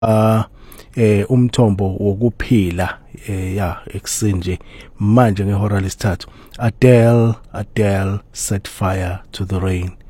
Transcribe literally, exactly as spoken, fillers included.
uh, eh umthombo wokuphila eh ya ekuseni manje ngehora lesithathu. Adele Adele set fire to the rain.